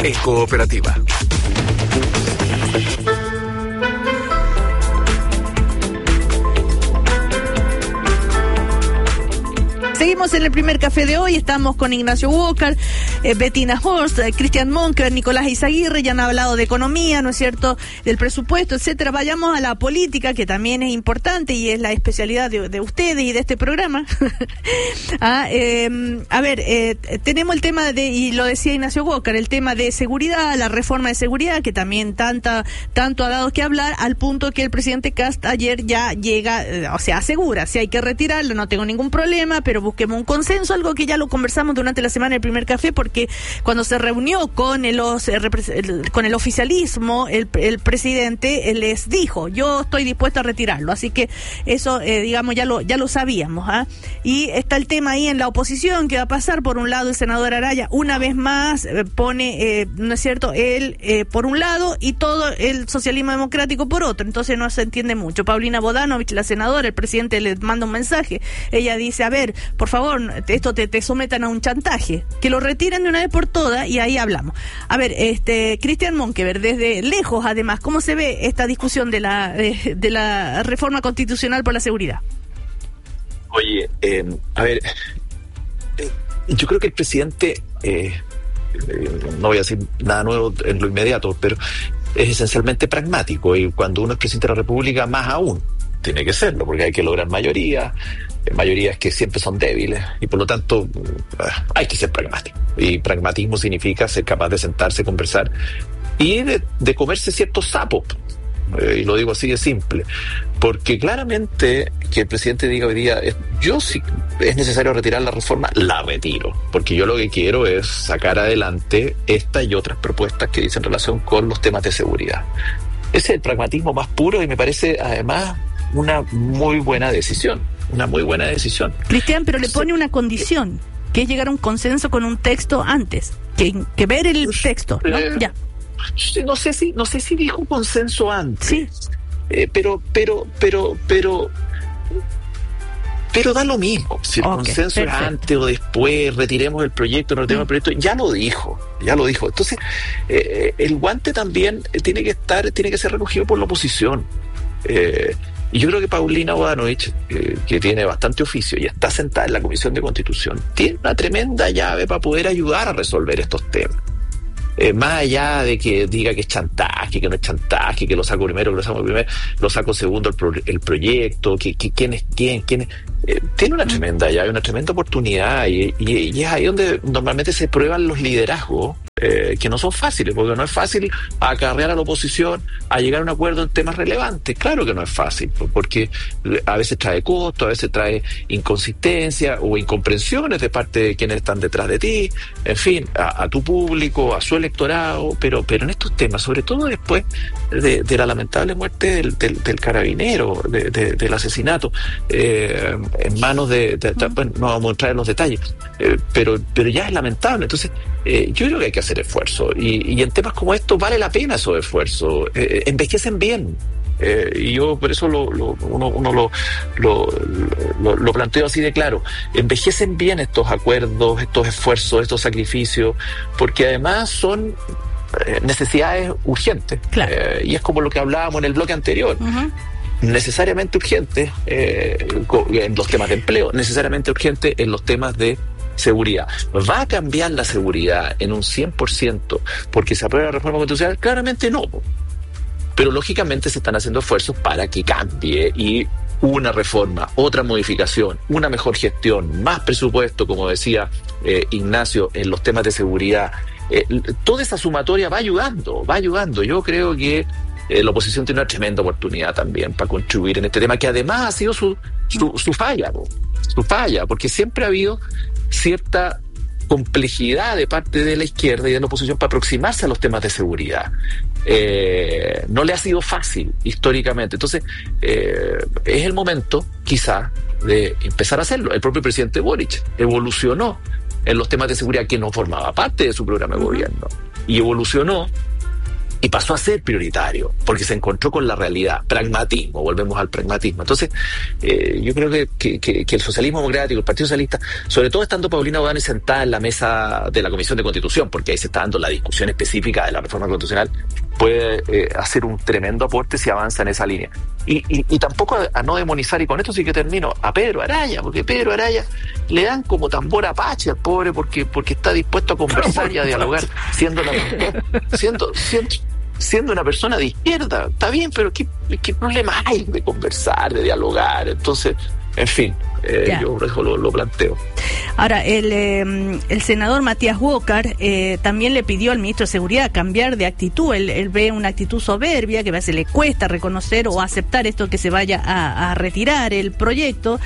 en Cooperativa. Seguimos en el primer café de hoy, estamos con Ignacio Walker, Bettina Horst, Cristian Monker, Nicolás Izaguirre, ya han hablado de economía, ¿no es cierto?, del presupuesto, etcétera. Vayamos a la política, que también es importante y es la especialidad de ustedes y de este programa. Tenemos el tema y lo decía Ignacio Walker, el tema de seguridad, la reforma de seguridad, que también tanto ha dado que hablar, al punto que el presidente Kast ayer ya llega, asegura, si hay que retirarlo, no tengo ningún problema, pero busquemos un consenso, algo que ya lo conversamos durante la semana del primer café, porque cuando se reunió con el oficialismo, el presidente les dijo, yo estoy dispuesto a retirarlo, así que eso, ya lo sabíamos, Y está el tema ahí en la oposición, que va a pasar. Por un lado, el senador Araya una vez más pone, ¿no es cierto?, él por un lado y todo el socialismo democrático por otro, entonces no se entiende mucho. Paulina Bodanovich, la senadora, el presidente le manda un mensaje, ella dice, a ver, por favor, esto te sometan a un chantaje, que lo retiren de una vez por todas y ahí hablamos. A ver, Cristian Monkever, desde lejos además, ¿cómo se ve esta discusión de la reforma constitucional por la seguridad? Oye, yo creo que el presidente, no voy a decir nada nuevo en lo inmediato, pero es esencialmente pragmático, y cuando uno es presidente de la República, más aún tiene que serlo, porque hay que lograr mayorías que siempre son débiles, y por lo tanto hay que ser pragmático, y pragmatismo significa ser capaz de sentarse, conversar y de comerse ciertos sapos, y lo digo así de simple, porque claramente que el presidente diga hoy día, yo si es necesario retirar la reforma, la retiro, porque yo lo que quiero es sacar adelante esta y otras propuestas que dicen relación con los temas de seguridad. Ese es el pragmatismo más puro, y me parece además una muy buena decisión. Cristian, pero le pone una condición, que es llegar a un consenso con un texto antes, que ver el texto, ¿no? Ya. No sé si dijo consenso antes. Sí. Pero da lo mismo. Si el consenso es antes o después, retiremos el proyecto, no retiremos el proyecto, ya lo dijo. Entonces, el guante también tiene que ser recogido por la oposición. Y yo creo que Paulina Bodanovich, que tiene bastante oficio y está sentada en la Comisión de Constitución, tiene una tremenda llave para poder ayudar a resolver estos temas. Más allá de que diga que es chantaje, que no es chantaje, que lo saco primero, que lo saco primero, lo saco segundo el proyecto, que quién es quién es. Tiene una tremenda llave, una tremenda oportunidad, y es ahí donde normalmente se prueban los liderazgos, que no son fáciles, porque no es fácil acarrear a la oposición a llegar a un acuerdo en temas relevantes. Claro que no es fácil, porque a veces trae costo, a veces trae inconsistencia o incomprensiones de parte de quienes están detrás de ti, en fin, a tu público, a su electorado, pero en estos temas, sobre todo después de la lamentable muerte del carabinero, del asesinato, en manos bueno, no vamos a entrar en los detalles, pero ya es lamentable. Entonces, yo creo que hay que hacer esfuerzo, y en temas como estos vale la pena esos esfuerzos, envejecen bien. Y yo por eso uno lo planteo así de claro. Envejecen bien estos acuerdos, estos esfuerzos, estos sacrificios, porque además son necesidades urgentes. Claro. Y es como lo que hablábamos en el bloque anterior. Necesariamente urgentes en los temas de empleo, necesariamente urgentes en los temas de seguridad. ¿Va a cambiar la seguridad en un 100% porque se aprueba la reforma constitucional? Claramente no. Pero lógicamente se están haciendo esfuerzos para que cambie, y una reforma, otra modificación, una mejor gestión, más presupuesto, como decía Ignacio, en los temas de seguridad. Toda esa sumatoria va ayudando. Yo creo que la oposición tiene una tremenda oportunidad también para contribuir en este tema, que además ha sido su falla, porque siempre ha habido cierta complejidad de parte de la izquierda y de la oposición para aproximarse a los temas de seguridad. No le ha sido fácil históricamente. Entonces, es el momento, quizá, de empezar a hacerlo. El propio presidente Boric evolucionó en los temas de seguridad, que no formaba parte de su programa de gobierno, y evolucionó y pasó a ser prioritario, porque se encontró con la realidad, pragmatismo, volvemos al pragmatismo. Entonces, yo creo que el socialismo democrático, el Partido Socialista, sobre todo estando Paulina O'Donnell sentada en la mesa de la Comisión de Constitución, porque ahí se está dando la discusión específica de la reforma constitucional, puede hacer un tremendo aporte si avanza en esa línea. Y tampoco a no demonizar, y con esto sí que termino, a Pedro Araya, porque Pedro Araya le dan como tambor apache al pobre porque está dispuesto a conversar y a dialogar, siendo una persona de izquierda. Está bien, pero ¿qué problema hay de conversar, de dialogar? Entonces, en fin, yo eso lo planteo. Ahora, el senador Matías Walker también le pidió al ministro de Seguridad cambiar de actitud. Él ve una actitud soberbia, que a veces le cuesta reconocer o aceptar esto, que se vaya a retirar el proyecto.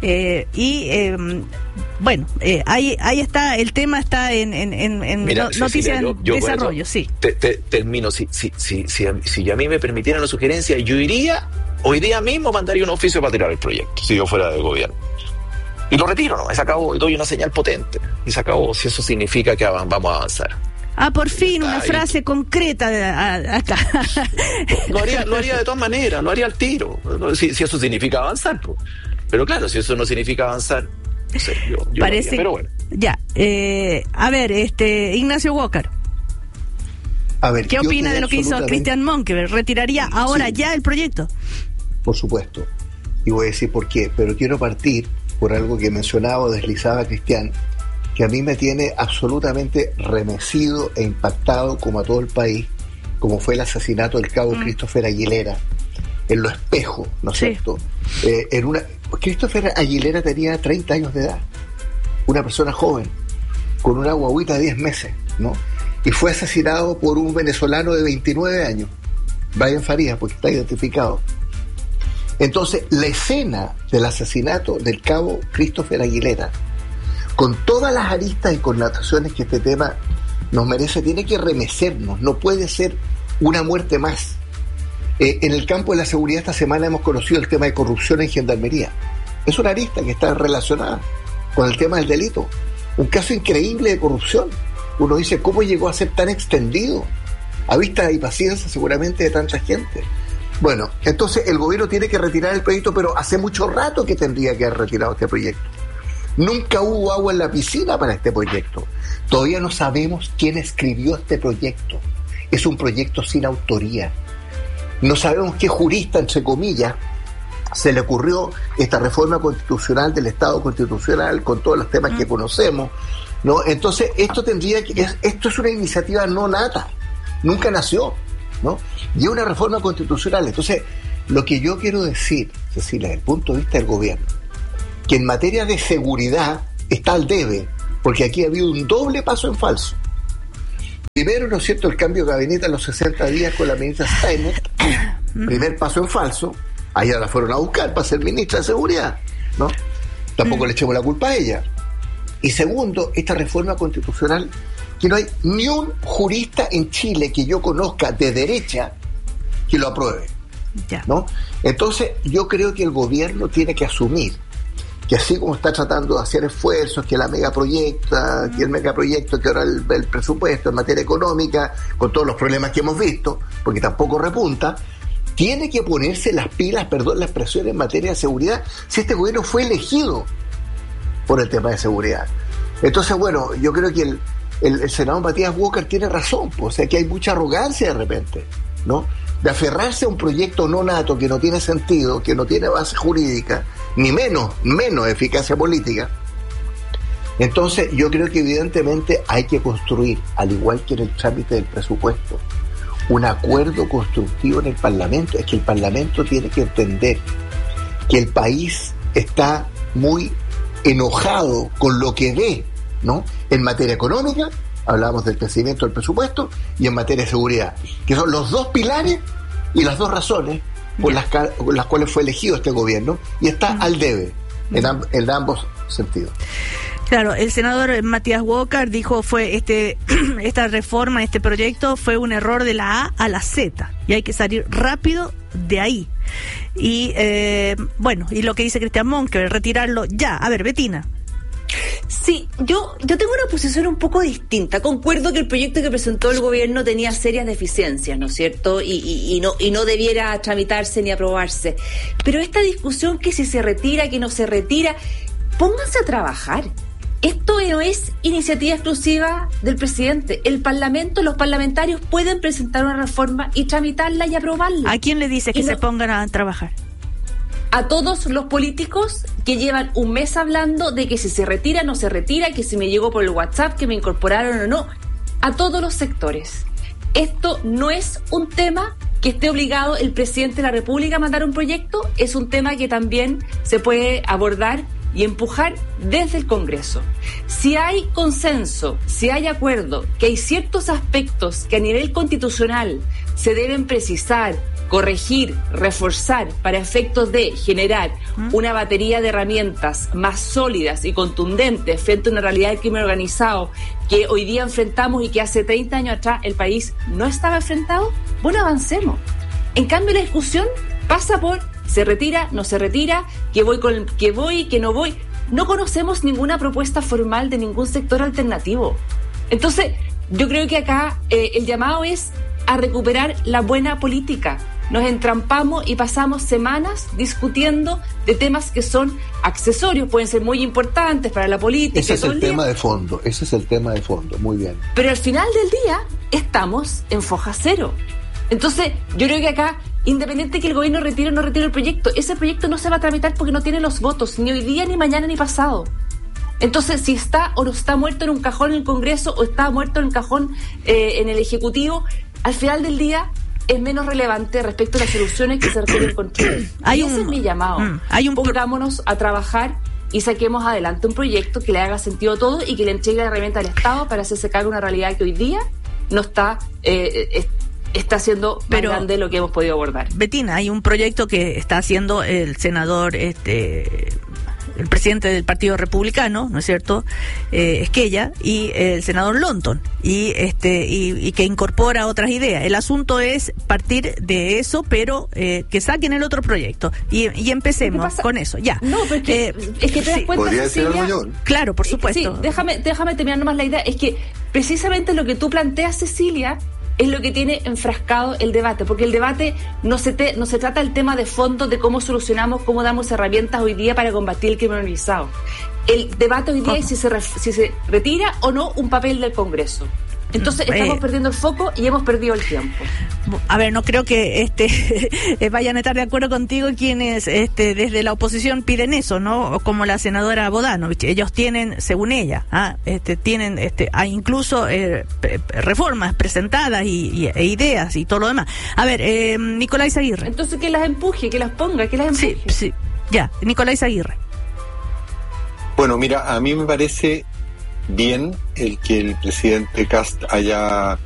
Bueno, ahí está, el tema está en Mira, noticias en desarrollo, eso, sí. Termino. Si a mí me permitieran una sugerencia, yo iría, hoy día mismo mandaría un oficio para tirar el proyecto, si yo fuera del gobierno. Y lo retiro, ¿no? Se acabó, y doy una señal potente. Y se acabó, si eso significa que vamos a avanzar. Por fin, una frase concreta acá. Lo haría de todas maneras, lo haría al tiro. Si eso significa avanzar, pues. Pero claro, si eso no significa avanzar, no sé, yo parece, pero bueno. Ya, a ver, Ignacio Walker. A ver, ¿qué opina de lo que hizo Cristian Monkeberg? ¿Retiraría ahora ya el proyecto? Por supuesto. Y voy a decir por qué. Pero quiero partir por algo que mencionaba o deslizaba Cristian, que a mí me tiene absolutamente remecido e impactado, como a todo el país, como fue el asesinato del cabo Christopher Aguilera en Lo Espejo, ¿no es cierto? Christopher Aguilera tenía 30 años de edad, una persona joven, con una guaguita de 10 meses, ¿no? Y fue asesinado por un venezolano de 29 años, Brian Farías, porque está identificado. Entonces, la escena del asesinato del cabo Christopher Aguilera, con todas las aristas y connotaciones que este tema nos merece, tiene que remecernos, no puede ser una muerte más. En el campo de la seguridad esta semana hemos conocido el tema de corrupción en Gendarmería. Es una arista que está relacionada con el tema del delito. Un caso increíble de corrupción. Uno dice, ¿cómo llegó a ser tan extendido? A vista y paciencia seguramente de tanta gente. Bueno, entonces el gobierno tiene que retirar el proyecto, pero hace mucho rato que tendría que haber retirado este proyecto. Nunca hubo agua en la piscina para este proyecto. Todavía no sabemos quién escribió este proyecto. Es un proyecto sin autoría. No sabemos qué jurista, entre comillas, se le ocurrió esta reforma constitucional del Estado constitucional con todos los temas que conocemos, ¿no? Entonces, esto es una iniciativa no nata, nunca nació, ¿no? Y es una reforma constitucional. Entonces, lo que yo quiero decir, Cecilia, desde el punto de vista del gobierno, que en materia de seguridad está al debe, porque aquí ha habido un doble paso en falso. Primero, ¿no es cierto?, el cambio de gabinete a los 60 días con la ministra Steiner, primer paso en falso. Allá la fueron a buscar para ser ministra de Seguridad, ¿no? Tampoco le echemos la culpa a ella. Y segundo, esta reforma constitucional, que no hay ni un jurista en Chile que yo conozca de derecha que lo apruebe, ¿no? Entonces, yo creo que el gobierno tiene que asumir que así como está tratando de hacer esfuerzos, que el megaproyecto, que ahora el presupuesto en materia económica, con todos los problemas que hemos visto, porque tampoco repunta, tiene que ponerse las pilas, perdón la expresión, en materia de seguridad, si este gobierno fue elegido por el tema de seguridad. Entonces, bueno, yo creo que el senador Matías Walker tiene razón, pues, o sea, que hay mucha arrogancia de repente, ¿no? De aferrarse a un proyecto no nato, que no tiene sentido, que no tiene base jurídica, ni menos eficacia política. Entonces, yo creo que evidentemente hay que construir, al igual que en el trámite del presupuesto, un acuerdo constructivo en el Parlamento. Es que el Parlamento tiene que entender que el país está muy enojado con lo que ve, ¿no? En materia económica, hablamos del crecimiento del presupuesto, y en materia de seguridad, que son los dos pilares y las dos razones por las cuales fue elegido este gobierno, y está al debe en ambos sentidos. Claro, el senador Matías Walker dijo esta reforma, este proyecto fue un error de la A a la Z y hay que salir rápido de ahí. Y bueno, y lo que dice Cristian Monkeberg, retirarlo ya. A ver, Betina. Sí, yo tengo una posición un poco distinta. Concuerdo que el proyecto que presentó el gobierno tenía serias deficiencias, ¿no es cierto? Y no debiera tramitarse ni aprobarse. Pero esta discusión que si se retira, que no se retira, pónganse a trabajar. Esto no es iniciativa exclusiva del presidente. El Parlamento, los parlamentarios pueden presentar una reforma y tramitarla y aprobarla. ¿A quién le dice que se pongan a trabajar? A todos los políticos que llevan un mes hablando de que si se retira, no se retira, que si me llegó por el WhatsApp, que me incorporaron o no. A todos los sectores. Esto no es un tema que esté obligado el presidente de la República a mandar un proyecto, es un tema que también se puede abordar y empujar desde el Congreso. Si hay consenso, si hay acuerdo, que hay ciertos aspectos que a nivel constitucional se deben precisar, corregir, reforzar para efectos de generar una batería de herramientas más sólidas y contundentes frente a una realidad del crimen organizado que hoy día enfrentamos y que hace 30 años atrás el país no estaba enfrentado, bueno, avancemos. En cambio, la discusión pasa por se retira, no se retira, que no voy. No conocemos ninguna propuesta formal de ningún sector alternativo. Entonces, yo creo que acá el llamado es a recuperar la buena política. Nos entrampamos y pasamos semanas discutiendo de temas que son accesorios, pueden ser muy importantes para la política. Ese es el tema de fondo, muy bien. Pero al final del día estamos en foja cero. Entonces, yo creo que acá, independiente que el gobierno retire o no retire el proyecto, ese proyecto no se va a tramitar porque no tiene los votos, ni hoy día, ni mañana, ni pasado. Entonces, si está o no está muerto en un cajón en el Congreso o está muerto en un cajón en el Ejecutivo, al final del día es menos relevante respecto a las soluciones que se requieren construir. Ese es mi llamado. Pongámonos a trabajar y saquemos adelante un proyecto que le haga sentido a todo y que le entregue la herramienta al Estado para hacerse cargo de una realidad que hoy día no está siendo más grande de lo que hemos podido abordar. Bettina, hay un proyecto que está haciendo el senador, el presidente del Partido Republicano, ¿no es cierto?, Esquella, y el senador Longton, y que incorpora otras ideas. El asunto es partir de eso, pero que saquen el otro proyecto y empecemos con eso, ya. No, pero es que te das cuenta, ¿podría decir algo yo? Claro, por supuesto. Sí, déjame terminar nomás la idea. Es que precisamente lo que tú planteas, Cecilia, es lo que tiene enfrascado el debate, porque el debate no se trata del tema de fondo de cómo solucionamos, cómo damos herramientas hoy día para combatir el crimen organizado. El debate hoy día es si se retira o no un papel del Congreso. Entonces estamos perdiendo el foco y hemos perdido el tiempo. A ver, no creo que vayan a estar de acuerdo contigo quienes desde la oposición piden eso, ¿no? Como la senadora Bodanovich. Ellos tienen, según ella, hay incluso reformas presentadas e ideas y todo lo demás. A ver, Nicolás Aguirre. Entonces que las empuje, que las ponga, que las empuje. Sí, ya, Nicolás Aguirre. Bueno, mira, a mí me parece bien el que el presidente Kast haya